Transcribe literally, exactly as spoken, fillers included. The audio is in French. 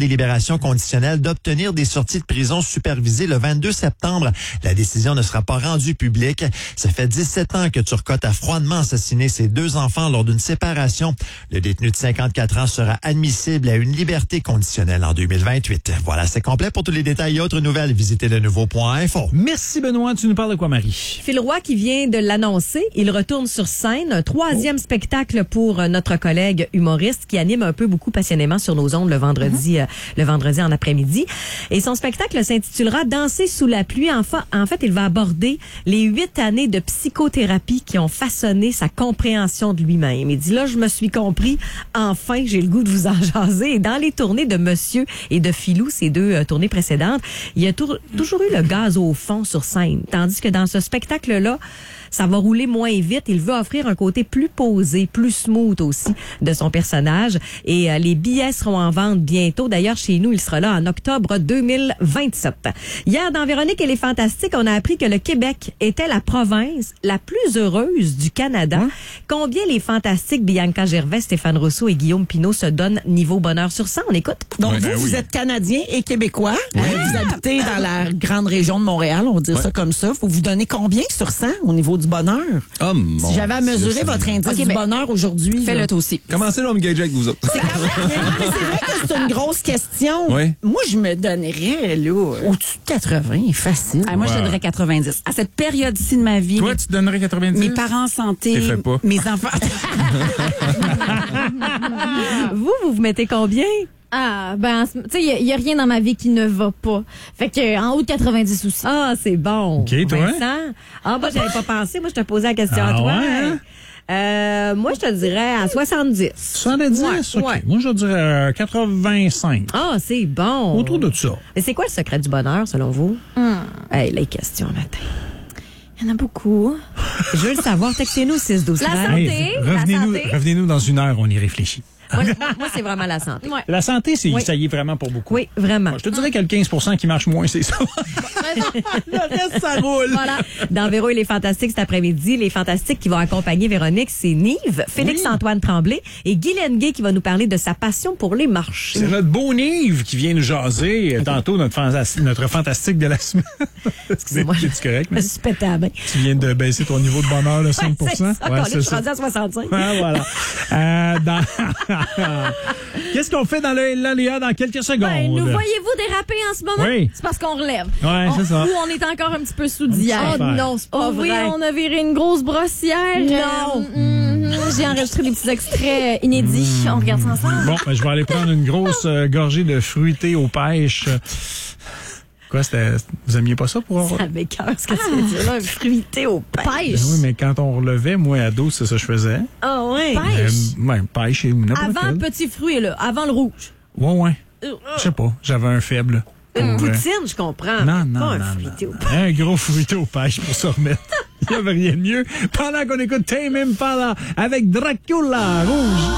des libérations conditionnelles d'obtenir des sorties de prison supervisées le vingt-deux septembre. La décision ne sera pas rendue publique. Ça fait dix-sept ans que Turcotte a froidement assassiné ses deux enfants lors d'une séparation. Le détenu de cinquante-quatre ans sera admissible à une liberté conditionnelle en deux mille vingt-huit. Voilà, c'est complet. Pour tous les détails et autres nouvelles, visitez le nouveau point info. Merci Benoît. Tu nous parles de quoi, Marie? Phil Roy qui vient de l'annoncer, il retourne sur scène, un troisième oh. spectacle pour notre collègue humoriste qui anime un peu beaucoup passionnément sur nos ondes le vendredi, mm-hmm. euh, le vendredi en après-midi. Et son spectacle s'intitulera Danser sous la pluie. Enfin, en fait, il va aborder les huit années de psychothérapie qui ont façonné sa compréhension de lui-même. Il dit là, je me suis compris. Enfin, j'ai le goût de vous en jaser. Et dans les tournées de Monsieur et de Philou, ces deux euh, tournées précédentes, il y a tour- toujours eu le gaz au fond sur scène. Tandis que dans ce spectacle-là, ça va rouler moins vite. Il veut offrir un côté plus posé, plus smooth aussi de son personnage. Et euh, les billets seront en vente bientôt. D'ailleurs, chez nous, il sera là en octobre deux mille vingt-sept. Hier, dans Véronique et les Fantastiques, on a appris que le Québec était la province la plus heureuse du Canada. Hein? Combien les Fantastiques, Bianca Gervais, Stéphane Rousseau et Guillaume Pinault se donnent niveau bonheur sur cent? On écoute. Donc, ouais, vous, ben vous oui. êtes Canadien et Québécois. Oui. Vous habitez dans la grande région de Montréal, on va dire ouais. ça comme ça. Vous vous donnez combien sur cent au niveau du bonheur? Oh, mon si j'avais à mesurer Dieu, votre indice okay, du ben, bonheur aujourd'hui. Fais-le toi aussi. Commencez là à me gager avec vous autres. C'est, quand même, mais c'est vrai que c'est une grosse question. Oui. Moi, je me donnerais là, au-dessus de quatre-vingts, facile. Ah, moi, je donnerais quatre-vingt-dix. À cette période-ci de ma vie, Toi, mes, tu donnerais quatre-vingt-dix? mes parents en santé, T'es fait pas. mes enfants... vous, vous vous mettez combien? Ah, ben, tu sais, il n'y a, a rien dans ma vie qui ne va pas. Fait que, en haut de quatre-vingt-dix aussi. Ah, c'est bon. OK, toi? Vincent? Ah, moi, j'avais pas pensé. Moi, je te posais la question Ah, à toi. ouais, hein? Euh, moi, je te dirais à soixante-dix. soixante-dix? Ouais, OK. ouais. Moi, je dirais euh, quatre-vingt-cinq. Ah, c'est bon. Autour de ça. Et c'est quoi le secret du bonheur, selon vous? Hum. Hey, les questions matin. Il y en a beaucoup. Je veux le savoir. Textez-nous six douze La treize. santé. Hey, la revenez-nous, santé. revenez-nous dans une heure, on y réfléchit. Moi, moi, c'est vraiment la santé. Ouais. La santé, c'est, Oui. ça y est vraiment pour beaucoup. Oui, vraiment. Moi, je te dirais qu'il y a le quinze pour cent qui marche moins, c'est ça. Le reste, ça roule. Voilà. Dans Véro et les Fantastiques cet après-midi, les Fantastiques qui vont accompagner Véronique, c'est Nive, Félix-Antoine Tremblay et Guy Lenguet qui va nous parler de sa passion pour les marchés. C'est notre beau Nive qui vient nous jaser okay. tantôt, notre, fantas- notre fantastique de la semaine. Excusez-moi. C'est correct, Je me suis pété à la main. Tu viens de baisser ton niveau de bonheur de cinq pour cent. Ouais, c'est ça. Ouais, On c'est est ça. rendu à soixante-cinq. Ouais, voilà. Euh, dans... Qu'est-ce qu'on fait dans le l'A L E A dans quelques secondes? Ben, nous voyez-vous déraper en ce moment? Oui. C'est parce qu'on relève. Ouais, on, c'est ça. Ou on est encore un petit peu sous d'hier. Oh non, c'est pas Oh oui, vrai. on a viré une grosse brossière. Non. Euh, mm, j'ai enregistré des petits extraits inédits. On regarde ça ensemble. Bon, ben, je vais aller prendre une grosse euh, gorgée de fruité aux pêches. Quoi, c'était... Vous aimiez pas ça pour... Ça m'écoeure ce que tu veux dire, là, un fruité au pain. Pêche. Ben oui, mais quand on relevait, moi, ado, c'est ça que je faisais. Ah ouais. Pêche. Euh, ouais, pêche et n'importe Avant le quel. petit fruit, là. Avant le rouge. Ouais, ouais. Je sais pas, j'avais un faible. Une pour, euh, poutine, je comprends. Non, mais non, pas non, un non, fruité au non. pain. Un gros fruité aux pêches pour se remettre. Il n'y avait rien de mieux. Pendant qu'on écoute Tame Impala avec Dracula Rouge.